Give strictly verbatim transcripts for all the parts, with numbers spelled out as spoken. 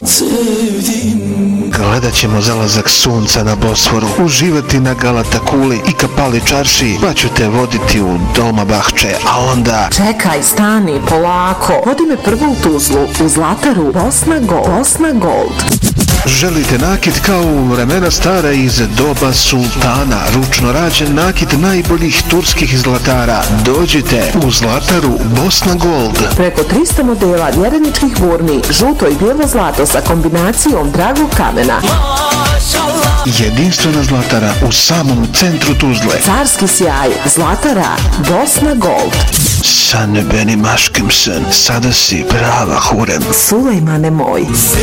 Gledat ćemo zalazak sunca na Bosforu, uživati na Galata kuli i Kapali čarši, pa ću te voditi u Dolma Bahče, a onda... Čekaj, stani, polako. Vodi me prvo u Tuzlu, u Zlataru, Bosna Gold. Bosna Gold. Želite nakit kao u vremena stara iz doba sultana, ručno rađen nakit najboljih turskih zlatara? Dođite u Zlataru Bosna Gold. Preko trista modela vjereničkih burmi, žuto i bijelo zlato sa kombinacijom dragog kamena. Jedinstvena Zlatara u samom centru Tuzle. Carski sjaj, Zlatara Bosna Gold. Sa nebenim aškem sen, sada si prava hurem. Sulejmane moj.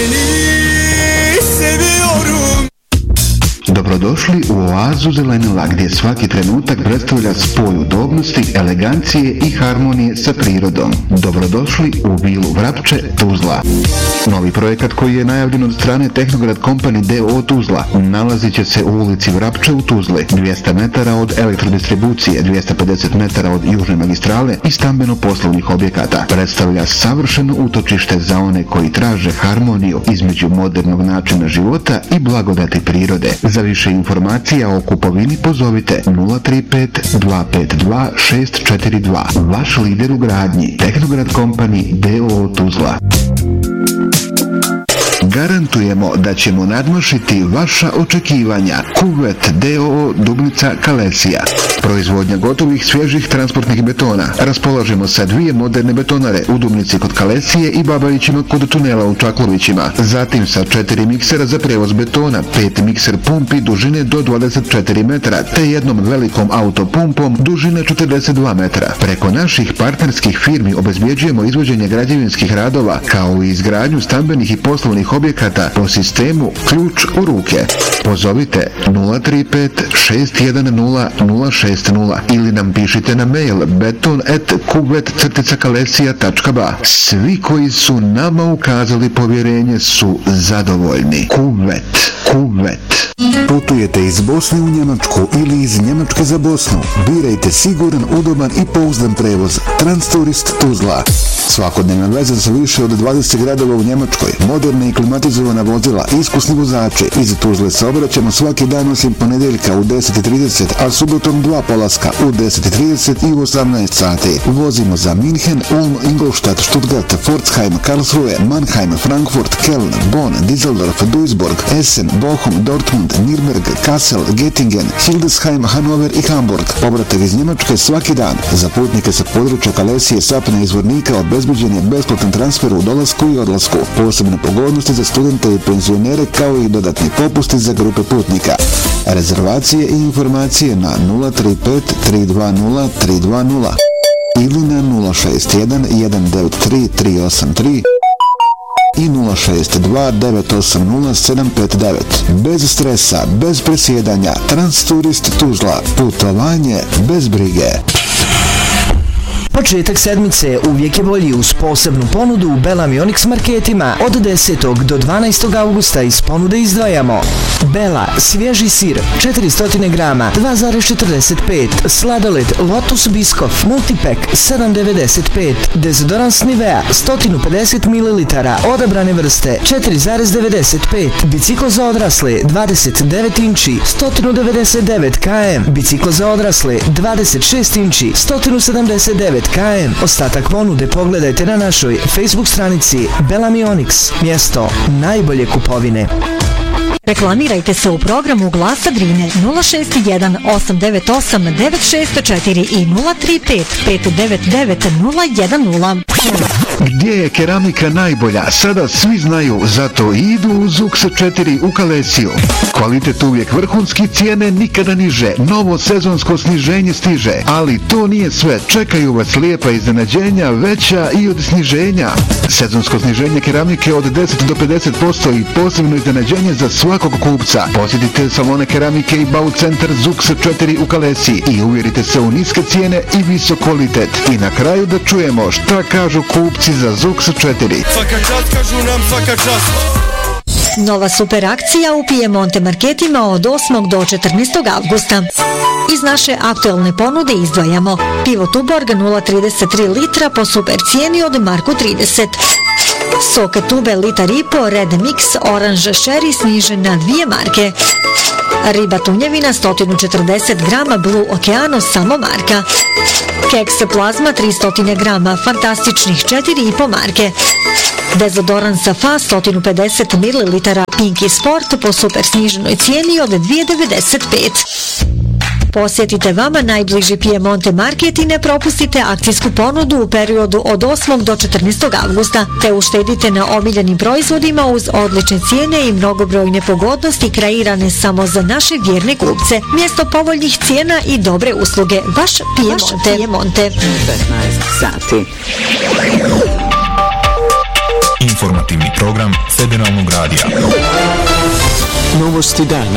Dobrodošli u oazu zelenila gdje svaki trenutak predstavlja spoj udobnosti, elegancije i harmonije sa prirodom. Dobrodošli u vilu Vrapče, Tuzla. Novi projekat koji je najavljen od strane Tehnograd Company D O O Tuzla nalazit će se u ulici Vrapče u Tuzli, dvjesto metara od elektrodistribucije, dvjesto pedeset metara od južne magistrale i stambeno-poslovnih objekata. Predstavlja savršeno utočište za one koji traže harmoniju između modernog načina života i blagodati prirode. Za više informacija o kupovini pozovite nula tri pet dva pet dva šest četiri dva. Vaš lider u gradnji, Tehnograd Company D O O Tuzla. Garantujemo da ćemo nadmašiti vaša očekivanja. Kuvet D O O Dubnica Kalesija. Proizvodnja gotovih svježih transportnih betona. Raspolažemo sa dvije moderne betonare u Dubnici kod Kalesije i Babajićima kod tunela u Čaklovićima. Zatim sa četiri miksera za prevoz betona, pet mikser pumpi dužine do dvadeset četiri metra, te jednom velikom autopumpom dužine četrdeset dva metra. Preko naših partnerskih firmi obezbjeđujemo izvođenje građevinskih radova, kao i izgradnju stambenih i poslovnih objekata po sistemu ključ u ruke. Pozovite nula tri pet šest jedan nula nula šest nula ili nam pišite na mail beton at kuvet kalesija tačka ba. Svi koji su nama ukazali povjerenje su zadovoljni. Kuvet, kuvet. Putujete iz Bosne u Njemačku ili iz Njemačke za Bosnu? Birajte siguran, udoban i pouzdan prevoz. Transturist Tuzla. Svakodnevna veza sa više od dvadeset gradova u Njemačkoj, moderna i klimatizovana vozila, iskusni vozači. Iz Tuzle se obraćamo svaki dan osim ponedeljka u deset i trideset, a subotom dva polaska u deset i trideset i u osamnaest sati. Vozimo za Minhen, Ulm, Ingolstadt, Stuttgart, Pforzheim, Karlsruhe, Mannheim, Frankfurt, Köln, Bonn, Düsseldorf, Duisburg, Essen, Bochum, Dortmund, Nürnberg, Kassel, Göttingen, Hildesheim, Hannover i Hamburg. Povratak iz Njemačke svaki dan. Za putnike sa područja Kalesije, Sapna i Zvornika obezbeđen je besplatan transfer u dolasku i odlasku. Posebne pogodnosti za studente i penzionere kao i dodatni popusti za grupe putnika. Rezervacije i informacije na nula tri pet tri dva nula tri dva nula ili na nula šest jedan jedan devet tri tri osam tri i nula šest dva devet osam nula sedam pet devet. Bez stresa, bez presjedanja, Transturist Tuzla. Putovanje bez brige. Početak sedmice uvijek je bolji uz posebnu ponudu u Bela i Onyx marketima. Od desetog do dvanaestog augusta iz ponude izdvajamo Bela, svježi sir, četiristo grama, dva zarez četrdeset pet, sladoled Lotus Biscoff, multipack, sedam devedeset pet, dezodorans Nivea, sto pedeset mililitara, odabrane vrste, četiri zarez devedeset pet, biciklo za odrasle, dvadeset devet inči, sto devedeset devet kilograma, biciklo za odrasle, dvadeset šest inči, sto sedamdeset devet kilograma. Ostatak ponude pogledajte na našoj Facebook stranici Bela i Onyx, mjesto najbolje kupovine. Reklamirajte se u programu Glasa Drine nula šest jedan osam devet osam devet šest četiri i nula tri pet pet devet devet nula jedan nula. Gdje je keramika najbolja? Sada svi znaju, zato idu u Zux četiri u Kalesiju. Kvalitet uvijek vrhunski, cijene nikada niže. Novo sezonsko sniženje stiže, ali to nije sve. Čekaju vas lijepa iznenađenja, veća i od sniženja. Sezonsko sniženje keramike od deset do pedeset posto i posebno iznenađenje za svakog kupca. Posjetite salone keramike i Bau centar Zux četiri u Kalesiji i uvjerite se u niske cijene i visok kvalitet. I na kraju da čujemo šta kažu kupci za Zux četiri. Svaka čast, kažu nam svaka čast. Nova super akcija u Piemonte marketima od osmog do četrnaestog avgusta. Iz naše aktualne ponude izdvajamo pivo Tuborg nula zarez trideset tri litra po super cijeni od marku trideset. Sok tube litar i po, Red Mix, Orange Sherry snižen na dvije marke. Riba tunjevina sto četrdeset grama, Blue Okeano samo marka. Keks plazma tristo grama, fantastičnih četiri i po marke. Dezodorans Safa sto pedeset mililitara, Pinky Sport po super sniženoj cijeni od dvije devedeset pet. Posjetite vama najbliži Piemonte Market i ne propustite akcijsku ponudu u periodu od osmog do četrnaestog avgusta, te uštedite na omiljenim proizvodima uz odlične cijene i mnogobrojne pogodnosti kreirane samo za naše vjerne kupce. Mjesto povoljnih cijena i dobre usluge. Vaš Piemonte. Piemonte. petnaest sati. Informativni program Federalnog radija. Novosti dana.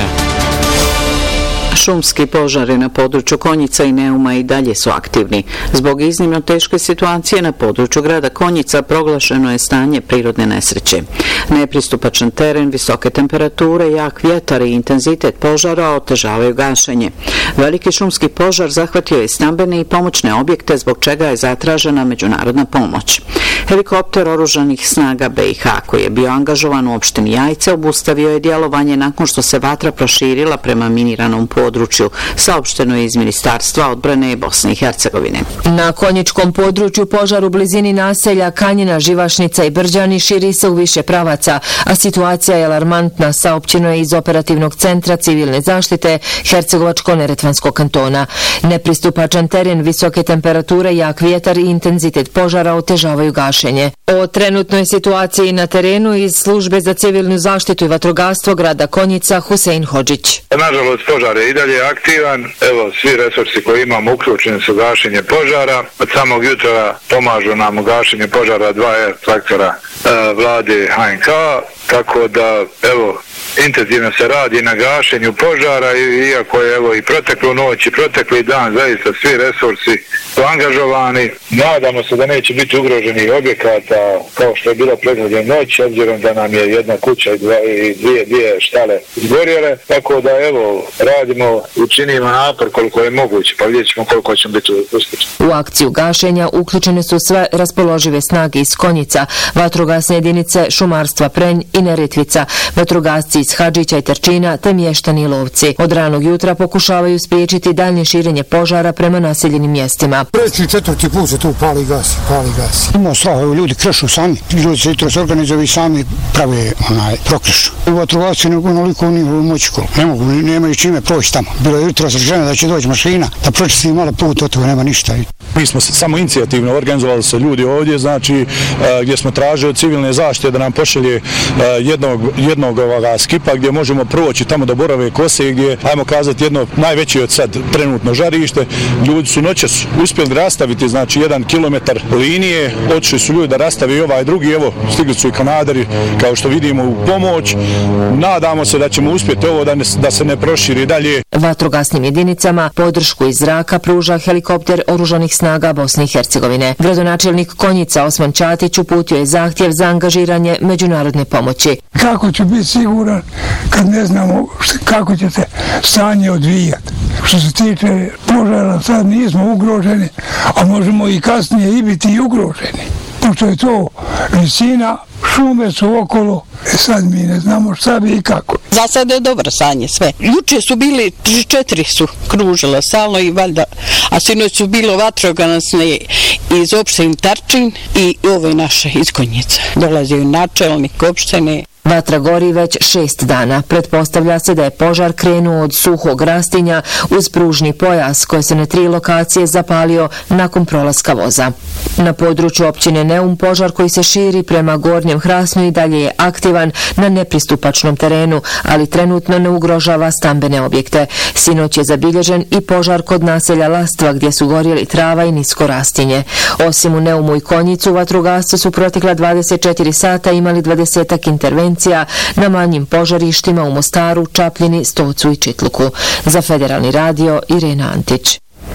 Šumski požari na području Konjica i Neuma i dalje su aktivni. Zbog iznimno teške situacije na području grada Konjica proglašeno je stanje prirodne nesreće. Nepristupačan teren, visoke temperature, jak vjetar i intenzitet požara otežavaju gašenje. Veliki šumski požar zahvatio je stambene i pomoćne objekte, zbog čega je zatražena međunarodna pomoć. Helikopter oružanih snaga B i H koji je bio angažovan u opštini Jajce obustavio je djelovanje nakon što se vatra proširila prema miniranom području, saopšteno je iz Ministarstva odbrane Bosne i Hercegovine. Na konjičkom području požar u blizini naselja Kanjina, Živašnica i Brđani širi se u više pravaca, a situacija je alarmantna, saopćeno je iz Operativnog centra civilne zaštite Hercegovačko-Neretvanskog kantona. Nepristupačan teren, visoke temperature, jak vjetar i intenzitet požara otežavaju gašenje. O trenutnoj situaciji na terenu iz Službe za civilnu zaštitu i vatrogastvo grada Konjica Husein Hodžić. Nažalost, požar je i dalje aktivan. Evo, svi resursi koje imamo uključeni su gašenje požara. Od samog jutra pomažu nam u gašenju požara dva er traktora e, vlade H N K, tako da, evo, intenzivno se radi na gašenju požara, iako je evo i proteklu noć i protekli dan zaista svi resursi su angažovani. Nadamo se da neće biti ugroženih objekata kao što je bilo prethodne noći, obzirom da nam je jedna kuća i, dva, i dvije, dvije štale izgorjele, tako da evo radimo, učinimo napor koliko je moguće, pa vidjet ćemo koliko ćemo biti uspješni. U akciju gašenja uključene su sve raspoložive snage iz Konjica, vatrogasne jedinice šumarstva Prenj i Neretvica, vatrogasci iz Hadžića i Trčina te mještani i lovci. Od ranog jutra pokušavaju spriječiti daljnje širenje požara prema naseljenim mjestima. Treći, četvrti put se tu pali gas, pali gas. Imao straha, ljudi krešu sami, ljudi se jutro se organizuju i sami prave onaj prokrešu. U vatrogasci ne onoliko nije u moćiku, ne mogu, nemaju čime proći tamo. Bilo je jutro sređeno da će doći mašina, da pročisti malo put, od toga nema ništa. Mi smo samo inicijativno organizovali se ljudi ovdje, znači gdje smo tražili od civilne zaštite da nam pošalje jednog, jednog ovoga skipa gdje možemo proći tamo do Borove kose, gdje, ajmo kazati, jedno najveće od sad trenutno žarište. Ljudi su noćas uspjeli rastaviti, znači jedan kilometar linije, otišli su ljudi da rastavi i ovaj drugi, evo, stigli su i Kanadari, kao što vidimo, u pomoć. Nadamo se da ćemo uspjeti ovo da, ne, da se ne proširi dalje. Vatrogasnim jedinicama podršku iz zraka pruža helikopter oružanih snaga Bosne i Hercegovine. Gradonačelnik Konjica Osman Čatić uputio je zahtjev za angažiranje međunarodne pomoći. Kako ću biti siguran kad ne znamo šta, kako će se stanje odvijati? Što se tiče požara, sad nismo ugroženi, a možemo i kasnije i biti i ugroženi. Pošto je to visina, šume su okolo, e sad mi ne znamo šta bi i kako. Za sad je dobro stanje sve. Juče su bili, tri četiri su kružila stalno i valjda, a sinoć su bilo vatrogasne iz opštine Tarčin i ove naše iz Konjica. Dolazio načelnik opštine. Vatra gori već šest dana. Pretpostavlja se da je požar krenuo od suhog rastinja uz pružni pojas koji se na tri lokacije zapalio nakon prolaska voza. Na području općine Neum požar koji se širi prema Gornjem Hrasnu i dalje je aktivan na nepristupačnom terenu, ali trenutno ne ugrožava stambene objekte. Sinoć je zabilježen i požar kod naselja Lastva gdje su gorjeli trava i nisko rastinje. Osim u Neumu i Konjicu, vatrogasci su protekla dvadeset četiri sata imali dvadesetak intervencija na manjim požarištima u Mostaru, Čapljini, Stocu i Čitluku. Za Federalni radio Irena Antić.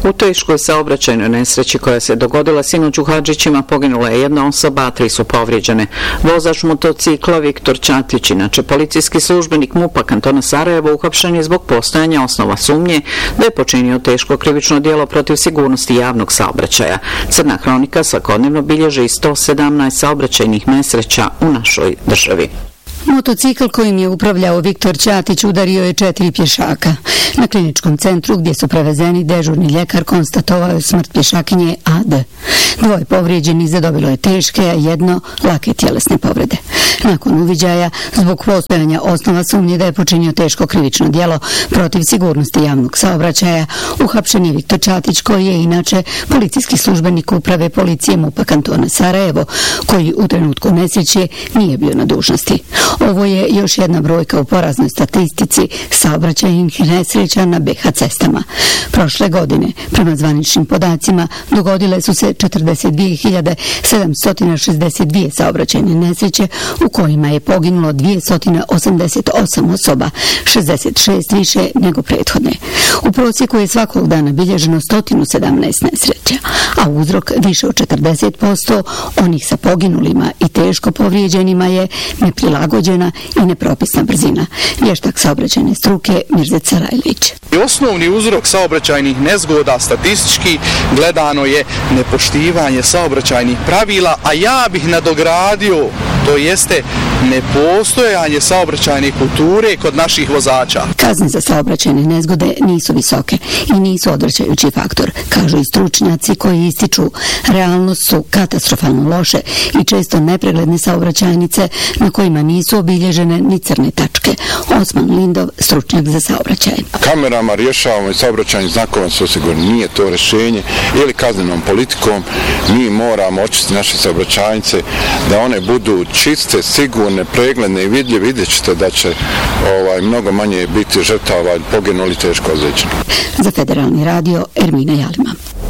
U teškoj saobraćajnoj nesreći koja se dogodila sinoć u Hadžićima poginula je jedna osoba, a tri su povrijeđene. Vozač motocikla Viktor Ćatić, inače policijski službenik MUP-a kantona Sarajevo, uhapšen je zbog postojanja osnova sumnje da je počinio teško krivično djelo protiv sigurnosti javnog saobraćaja. Crna hronika svakodnevno bilježi sto sedamnaest saobraćajnih nesreća u našoj državi. Motocikl kojim je upravljao Viktor Ćatić udario je četiri pješaka. Na kliničkom centru gdje su prevezeni dežurni ljekar konstatovao je smrt pješakinje A D. Dvoje povrijeđenih zadobilo je teške, a jedno lake tjelesne povrede. Nakon uviđaja, zbog postojanja osnova sumnje da je počinio teško krivično djelo protiv sigurnosti javnog saobraćaja, uhapšen je Viktor Ćatić, koji je inače policijski službenik uprave policije MUP-a kantona Sarajevo, koji u trenutku nesreće nije bio na dužnosti. Ovo je još jedna brojka u poraznoj statistici saobraćajnih nesreća na B H cestama. Prošle godine, prema zvaničnim podacima, dogodile su se četrdeset dvije hiljade sedamsto šezdeset dvije saobraćajne nesreće u kojima je poginulo dvjesto osamdeset osam osoba, šezdeset šest više nego prethodne. U prosjeku je svakog dana bilježeno sto sedamnaest nesreća, a uzrok više od četrdeset posto onih sa poginulima i teško povrijeđenima je neprilagođena i nepropisna brzina. Vještak saobraćajne struke Mirza Carajlić. Osnovni uzrok saobraćajnih nezgoda statistički gledano je nepoštivanje saobraćajnih pravila, a ja bih nadogradio, to jeste nepostojanje saobraćajne kulture kod naših vozača. Kazne za saobraćajne nezgode nisu visoke i nisu odvraćajući faktor, kažu i stručnjaci koji ističu. Realnost su katastrofalno loše i često nepregledne saobraćajnice na kojima nisu obilježene ni crne tačke. Osman Lindov, stručnjak za saobraćaj. Kamerama rješavamo i saobraćajnim znakovima su osigurani. Nije to rješenje ili kaznenom politikom. Mi moramo očistiti naše saobraćajnice da one budu čiste, sigurne, pregledne i vidljive. Vidjet ćete da će ovaj, mnogo manje biti žrtava poginuli teško ozlijeđeni. Za Federalni radio Ermina Jalima.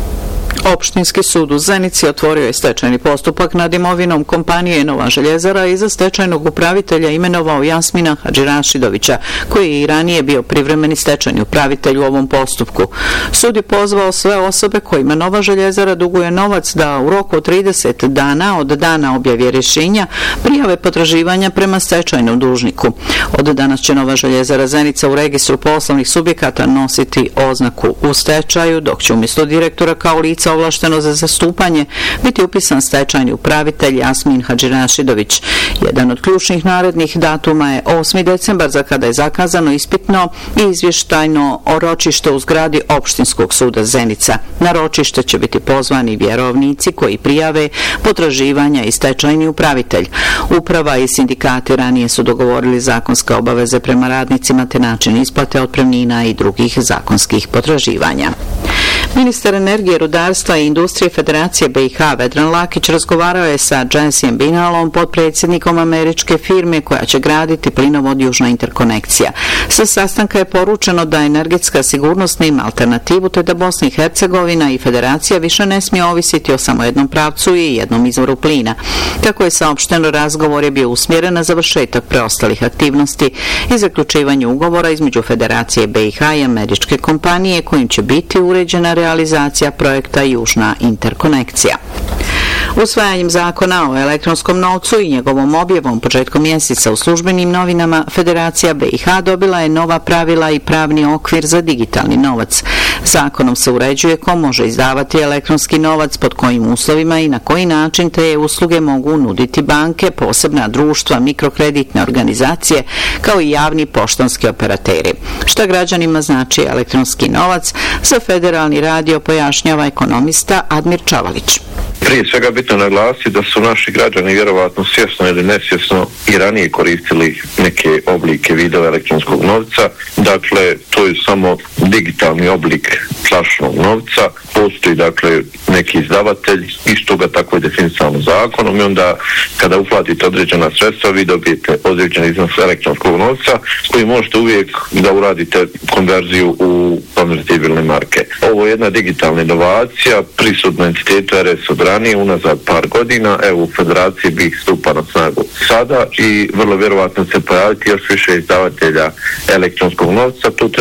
Opštinski sud u Zenici otvorio je stečajni postupak nad imovinom kompanije Nova željezara i za stečajnog upravitelja imenovao Jasmina Hadžirašidovića, koji je i ranije bio privremeni stečajni upravitelj u ovom postupku. Sud je pozvao sve osobe kojima Nova željezara duguje novac da u roku od trideset dana od dana objave rješenja prijave potraživanja prema stečajnom dužniku. Od danas će Nova željezara Zenica u registru poslovnih subjekata nositi oznaku u stečaju, dok će umjesto direktora kao lica ovlašteno za zastupanje biti upisan stečajni upravitelj Jasmin Hadžirašidović. Jedan od ključnih narednih datuma je osmi decembar, za kada je zakazano ispitno i izvještajno ročište u zgradi Opštinskog suda Zenica. Na ročište će biti pozvani vjerovnici koji prijave potraživanja i stečajni upravitelj. Uprava i sindikati ranije su dogovorili zakonske obaveze prema radnicima te način isplate otpremnina i drugih zakonskih potraživanja. Ministar energije, rudarstva i industrije Federacije B i H Vedran Lakić razgovarao je sa Jensijem Binalom, potpredsjednikom američke firme koja će graditi plinovod Južna interkonekcija. Sa sastanka je poručeno da energetska sigurnost nema alternativu, te da Bosna i Hercegovina i Federacija više ne smije ovisiti o samo jednom pravcu i jednom izvoru plina. Kako je saopšteno, razgovor je bio usmjeren na završetak preostalih aktivnosti i zaključivanje ugovora između Federacije B i H i američke kompanije kojim će biti uređena realizacija projekta Južna interkonekcija. Usvajanjem zakona o elektronskom novcu i njegovom objavom početkom mjeseca u službenim novinama, Federacija B i H dobila je nova pravila i pravni okvir za digitalni novac. Zakonom se uređuje ko može izdavati elektronski novac, pod kojim uslovima i na koji način te usluge mogu nuditi banke, posebna društva, mikrokreditne organizacije, kao i javni poštanski operateri. Šta građanima znači elektronski novac, za Federalni radio pojašnjava ekonomista Admir Čavalić. Prije svega bitno naglasiti da su naši građani vjerovatno svjesno ili nesvjesno i ranije koristili neke oblike vidova elektronskog novca. Dakle, to je samo digitalni oblik klasičnog novca. Postoji dakle neki izdavatelj, isto ga tako je definisano zakonom, i onda kada uplatite određena sredstva vi dobijete određen iznos elektronskog novca koji možete uvijek da uradite konverziju u konvertibilne marke. Ovo je jedna digitalna inovacija, prisutna entitetu R S od ranije, unazad par godina. Evo, u Federaciji bi ih stupa na snagu sada i vrlo vjerovatno se pojaviti još više izdavatelja elektronskog novca. To treba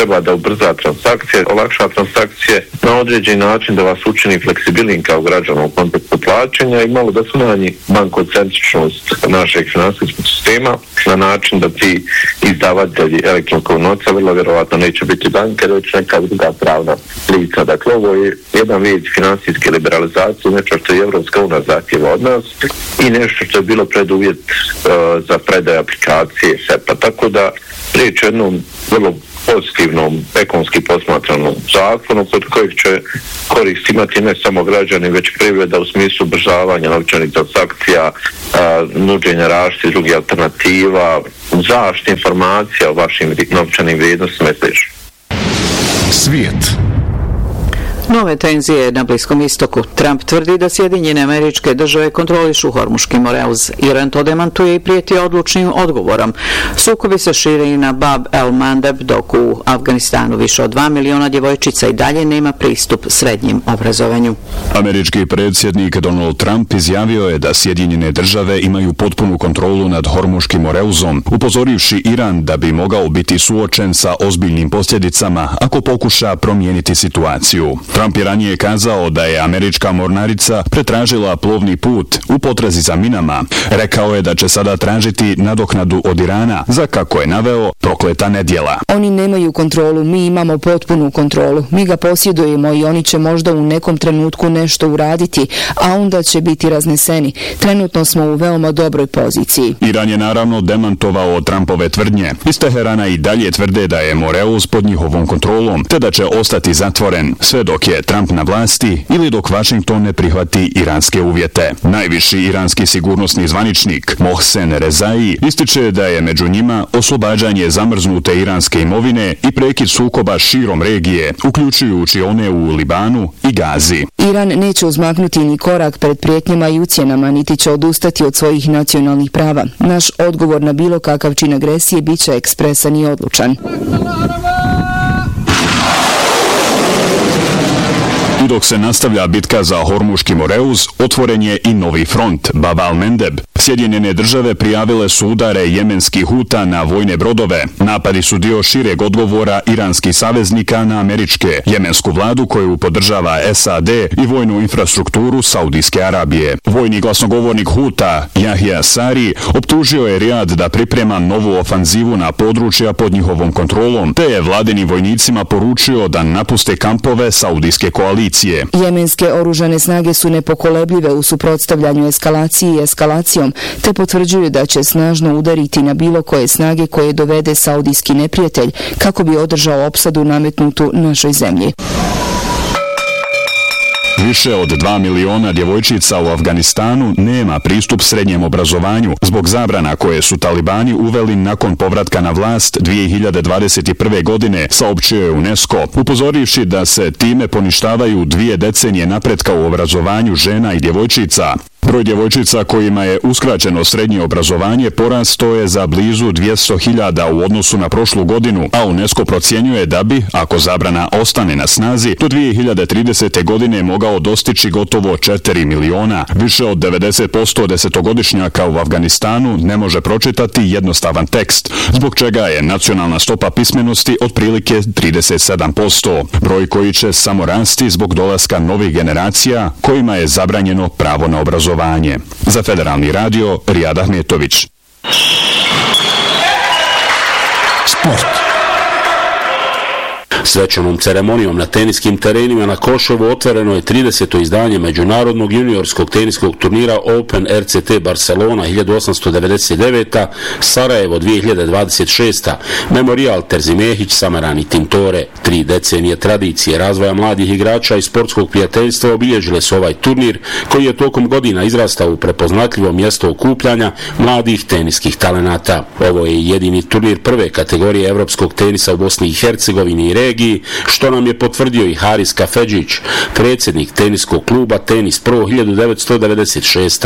treba da ubrza transakcije, olakša transakcije na određeni način, da vas učini fleksibilnim kao građana u kontekstu plaćanja i malo da smanji bankocentričnost našeg finansijskog sistema na način da ti izdavatelji elektronskog novca vrlo vjerovatno neće biti banke, već neka druga pravna lica. Dakle, ovo je jedan vid finansijske liberalizacije, nešto što je Evropska unija zahtjeva od nas i nešto što je bilo preduvjet uh, za predaj aplikacije S E P A. Tako da riječ je jednom vrlo pozitivnom, ekonomski posmatranom zakonu kod kojeg će korist imati ne samo građani, već privreda u smislu ubrzavanja novčanih transakcija, nuđenja različitih drugih alternativa, zaštite informacija o vašim novčanim vrijednostima i slično. Svijet. Nove tenzije na Bliskom istoku. Trump tvrdi da Sjedinjene Američke Države kontrolišu Hormuški moreuz. Iran to demantuje i prijeti odlučnim odgovorom. Sukobi se šire i na Bab el-Mandeb, dok u Afganistanu više od dva miliona djevojčica i dalje nema pristup srednjem obrazovanju. Američki predsjednik Donald Trump izjavio je da Sjedinjene Države imaju potpunu kontrolu nad Hormuškim moreuzom, upozorivši Iran da bi mogao biti suočen sa ozbiljnim posljedicama ako pokuša promijeniti situaciju. Trump je ranije kazao da je američka mornarica pretražila plovni put u potrazi za minama. Rekao je da će sada tražiti nadoknadu od Irana za, kako je naveo, prokleta nedjela. Oni nemaju kontrolu, mi imamo potpunu kontrolu. Mi ga posjedujemo i oni će možda u nekom trenutku nešto uraditi, a onda će biti razneseni. Trenutno smo u veoma dobroj poziciji. Iran je naravno demantovao Trumpove tvrdnje. Iz Teherana i dalje tvrde da je moreuz pod njihovom kontrolom, te da će ostati zatvoren sve dok je Trump na vlasti ili dok Washington ne prihvati iranske uvjete. Najviši iranski sigurnosni zvaničnik Mohsen Rezai ističe da je među njima oslobađanje zamrznute iranske imovine i prekid sukoba širom regije, uključujući one u Libanu i Gazi. Iran neće uzmaknuti ni korak pred prijetnjama i ucjenama, niti će odustati od svojih nacionalnih prava. Naš odgovor na bilo kakav čin agresije bit će ekspresan i odlučan. I dok se nastavlja bitka za Hormuški moreuz, otvoren je i novi front, Bab el-Mandeb. Sjedinjene Države prijavile su udare jemenskih Huta na vojne brodove. Napadi su dio šireg odgovora iranskih saveznika na američke, jemensku vladu koju podržava S A D i vojnu infrastrukturu Saudijske Arabije. Vojni glasnogovornik Huta, Jahja Sari, optužio je Rijad da priprema novu ofanzivu na područja pod njihovom kontrolom, te je vladinim vojnicima poručio da napuste kampove Saudijske koalicije. Jemenske oružane snage su nepokolebljive u suprotstavljanju eskalaciji i eskalacijom, te potvrđuju da će snažno udariti na bilo koje snage koje dovede saudijski neprijatelj kako bi održao opsadu nametnutu našoj zemlji. Više od dva miliona djevojčica u Afganistanu nema pristup srednjem obrazovanju zbog zabrana koje su talibani uveli nakon povratka na vlast dvije hiljade dvadeset prve. godine, saopćio je UNESCO, upozorivši da se time poništavaju dvije decenije napretka u obrazovanju žena i djevojčica. Broj djevojčica kojima je uskraćeno srednje obrazovanje porastao je za blizu dvjesto hiljada u odnosu na prošlu godinu, a UNESCO procjenjuje da bi, ako zabrana ostane na snazi, do dvije hiljade tridesete. godine mogao dostići gotovo četiri miliona. Više od devedeset posto desetogodišnjaka u Afganistanu ne može pročitati jednostavan tekst, zbog čega je nacionalna stopa pismenosti otprilike trideset sedam posto. Broj koji će samo rasti zbog dolaska novih generacija kojima je zabranjeno pravo na obrazovanje. Za Federalni radio, Rijad Ahmetović. Sport. Svečanom ceremonijom na teniskim terenima na Košovu otvoreno je trideseto izdanje međunarodnog juniorskog teniskog turnira Open R C T Barcelona hiljadu osamsto devedeset deveta. Sarajevo dvije hiljade dvadeset šesta. Memorial Terzimehić, Samarani Tintore. Tri decenije tradicije razvoja mladih igrača i sportskog prijateljstva obilježile su ovaj turnir koji je tokom godina izrastao u prepoznatljivo mjesto okupljanja mladih teniskih talenata. Ovo je jedini turnir prve kategorije evropskog tenisa u Bosni i Hercegovini i regiji, što nam je potvrdio i Haris Kafedžić, predsjednik teniskog kluba Tenis Pro hiljadu devetsto devedeset šeste.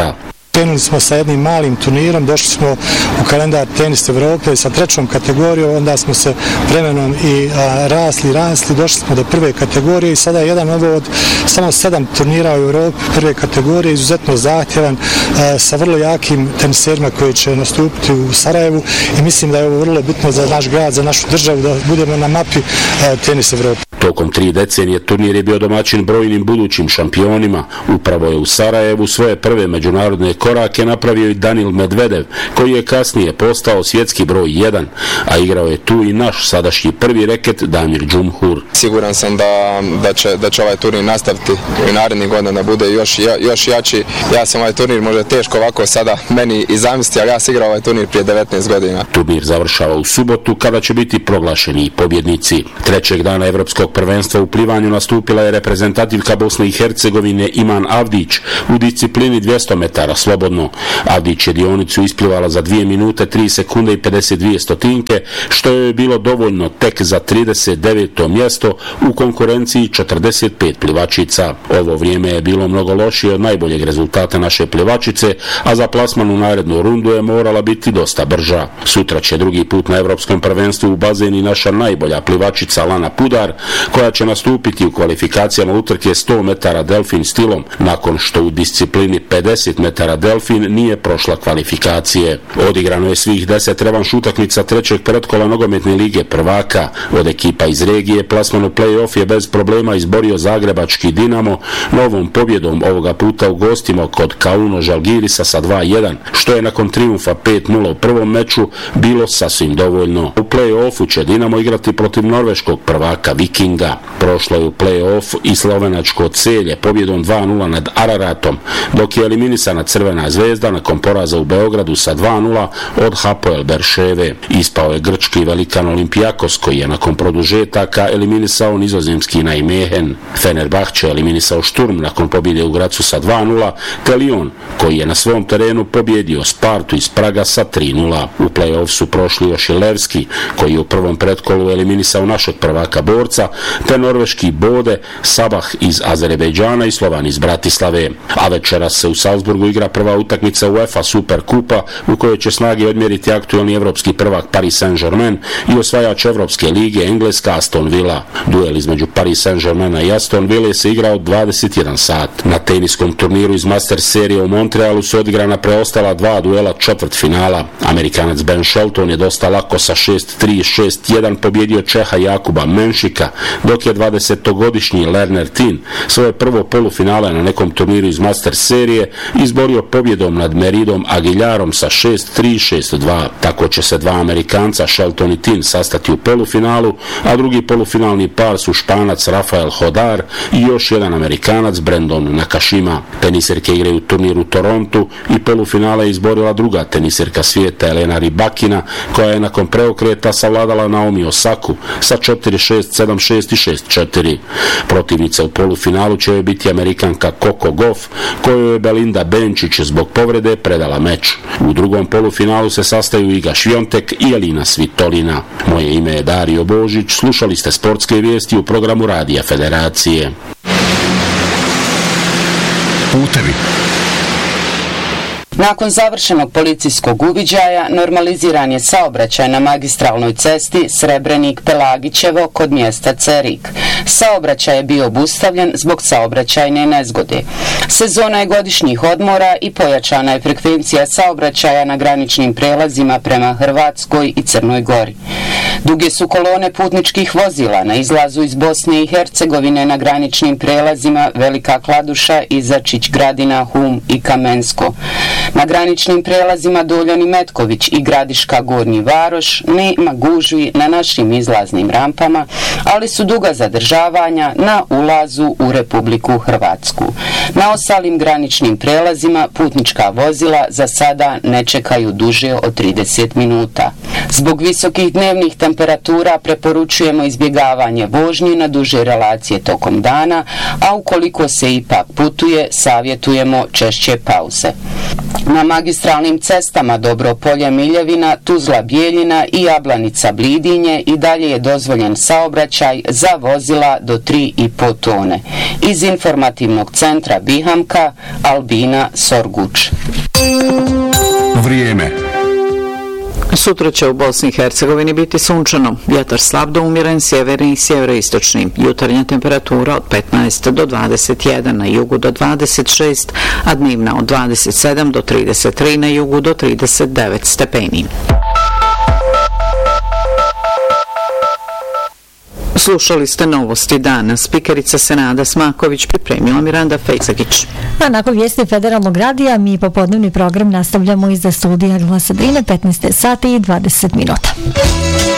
Krenuli smo sa jednim malim turnirom, došli smo u kalendar Tenis Evrope sa trećom kategorijom, onda smo se vremenom i a, rasli, rasli, došli smo do prve kategorije i sada je jedan ovo od samo sedam turnira u Evropi prve kategorije, izuzetno zahtjevan, a, sa vrlo jakim teniserima koji će nastupiti u Sarajevu i mislim da je ovo vrlo bitno za naš grad, za našu državu, da budemo na mapi a, Tenis Evrope. Tokom tri decenije turnir je bio domaćin brojnim budućim šampionima. Upravo je u Sarajevu svoje prve međunarodne korake napravio i Danil Medvedev, koji je kasnije postao svjetski broj jedan, a igrao je tu i naš sadašnji prvi reket Damir Džumhur. Siguran sam da, da, će, da će ovaj turnir nastaviti i narednih godina da bude još, još jači. Ja sam ovaj turnir možda teško ovako sada meni i zamisliti, ali ja sam igrao ovaj turnir prije devetnaest godina. Turnir završava u subotu kada će biti proglašeni pobjednici. Trećeg dana Evropskog prvenstva u plivanju nastupila je reprezentativka Bosne i Hercegovine Iman Avdić u disciplini dvjesto metara slobodno. Avdić je dionicu isplivala za dvije minute, tri sekunde i pedeset dvije stotinke, što je bilo dovoljno tek za trideset deveto mjesto u konkurenciji četrdeset pet plivačica. Ovo vrijeme je bilo mnogo lošije od najboljeg rezultata naše plivačice, a za plasman u narednu rundu je morala biti dosta brža. Sutra će drugi put na Evropskom prvenstvu u bazeni naša najbolja plivačica Lana Pudar, koja će nastupiti u kvalifikacijama utrke sto metara delfin stilom, nakon što u disciplini pedeset metara delfin nije prošla kvalifikacije. Odigrano je svih deset revanš utakmica trećeg pretkola nogometne lige prvaka. Od ekipa iz regije plasman u play-off je bez problema izborio zagrebački Dinamo novom pobjedom, ovoga puta u gostima kod Kauno Žalgirisa sa dva jedan, što je nakon triumfa pet nula u prvom meču bilo sasvim dovoljno. U play-offu će Dinamo igrati protiv norveškog prvaka Vikinga. Prošlo je u play-off i slovenačko Celje pobjedom dva nula nad Araratom, dok je eliminisana Crvena zvezda nakon poraza u Beogradu sa dva nula od Hapoel Berševe. Ispao je grčki velikan Olimpijakos, koji je nakon produžetaka eliminisao nizozemski Nijmegen. Fenerbahče je eliminisao Šturm nakon pobjede u Gracu sa dva nula, te Lyon, koji je na svom terenu pobjedio Spartu iz Praga sa tri nula. U play-off su prošli još i Levski, koji je u prvom pretkolu eliminisao našeg prvaka Borca, te norveški Bode, Sabah iz Azerbejdžana i Slovan iz Bratislave. A večeras se u Salzburgu igra prva utakmica UEFA Super Kupa, u kojoj će snage odmjeriti aktualni evropski prvak Paris Saint-Germain i osvajač Evropske lige Engleska Aston Villa. Duel između Paris Saint-Germaina i Aston Ville se igra od dvadeset jedan sat. Na teniskom turniru iz Masters serije u Montrealu su odigrana preostala dva duela četvrt finala. Amerikanac Ben Shelton je dosta lako sa šest tri šest jedan pobjedio Čeha Jakuba Menšika, dok je dvadesetogodišnji Lerner Tin svoje prvo polufinale na nekom turniru iz Masters serije izborio pobjedom nad Meridom Aguilarom sa šest tri šest dva. Tako će se dva Amerikanca, Shelton i Tin, sastati u polufinalu, a drugi polufinalni par su Španac Rafael Hodar i još jedan Amerikanac Brandon Nakashima. Teniserke igraju u turniru u Torontu i polufinale izborila druga teniserka svijeta Elena Rybakina, koja je nakon preokreta savladala Naomi Osaku sa četiri šest sedam šest i šest četiri. Protivnica u polufinalu će joj biti Amerikanka Coco Gauff, kojoj je Belinda Benčić zbog povrede predala meč. U drugom polufinalu se sastaju Iga Šviontek i Elina Svitolina. Moje ime je Dario Božić, slušali ste sportske vijesti u programu Radija Federacije. Putevi. Nakon završenog policijskog uviđaja normaliziran je saobraćaj na magistralnoj cesti Srebrenik-Pelagićevo kod mjesta Cerik. Saobraćaj je bio obustavljen zbog saobraćajne nezgode. Sezona je godišnjih odmora i pojačana je frekvencija saobraćaja na graničnim prelazima prema Hrvatskoj i Crnoj Gori. Duge su kolone putničkih vozila na izlazu iz Bosne i Hercegovine na graničnim prelazima Velika Kladuša, Izačić, Gradina, Hum i Kamensko. Na graničnim prelazima Doljan i Metković i Gradiška Gornji Varoš nema gužvi na našim izlaznim rampama, ali su duga zadržavanja na ulazu u Republiku Hrvatsku. Na ostalim graničnim prelazima putnička vozila za sada ne čekaju duže od trideset minuta. Zbog visokih dnevnih temperatura preporučujemo izbjegavanje vožnje na duže relacije tokom dana, a ukoliko se ipak putuje, savjetujemo češće pauze. Na magistralnim cestama Dobropolje Miljevina, Tuzla Bijeljina i Jablanica Blidinje i dalje je dozvoljen saobraćaj za vozila do tri i po tone. Iz informativnog centra Bihamka, Albina Sorguč. Vrijeme. Sutra će u Bosni i Hercegovini biti sunčano, vjetar slab do umjeren, sjeverni i sjeveroistočni. Jutarnja temperatura od petnaest do dvadeset jedan, na jugu do dvadeset šest, a dnevna od dvadeset sedam do trideset tri, na jugu do trideset devet stepeni. Slušali ste novosti dana. Spikerica Senada Smaković, pripremila Miranda Fejcagić. A nakon vijesti Federalnog radija mi popodnevni program nastavljamo iza studija Glasa Drine, petnaest sati i dvadeset minuta.